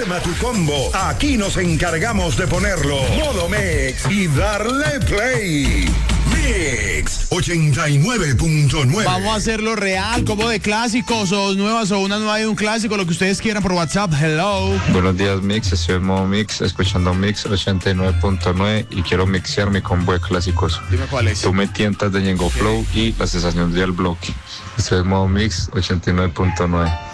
Arma tu combo. Aquí nos encargamos de ponerlo. Modo Mix y darle play. Mix 89.9. Vamos a hacerlo real, como de clásicos o nuevas o una nueva de un clásico, lo que ustedes quieran por WhatsApp. Hello. Buenos días, Mix. Estoy en modo Mix, escuchando Mix 89.9 y quiero mixear mi combo de clásicos. Dime cuál es. Tú me tientas de Ñengo Flow y la sensación del bloque. Estoy en modo Mix 89.9.